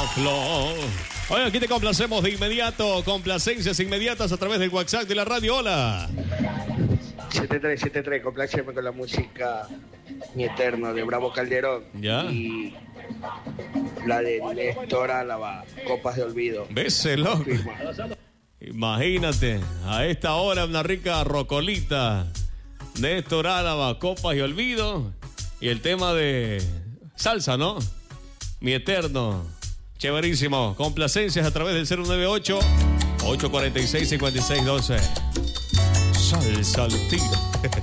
flor. Oye, aquí te complacemos de inmediato. Complacencias inmediatas a través del WhatsApp de la radio. Hola. 7373, compláceme con la música Mi Eterno de Bravo Calderón. Ya. Y la de Néstor Álava, Copas de Olvido. ¿Ves, loco? Firma. Imagínate, a esta hora una rica rocolita. Néstor Álava, Copas y Olvido. Y el tema de salsa, ¿no? Mi Eterno. Chéverísimo. Complacencias a través del 098-846-5612. Salsa al tiro.